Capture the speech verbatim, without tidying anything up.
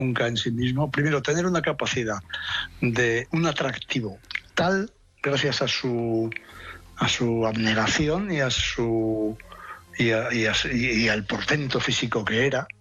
nunca en sí mismo. Primero, tener una capacidad de un atractivo tal, gracias a su a su abnegación y a su y, a, y, a, y al portento físico que era,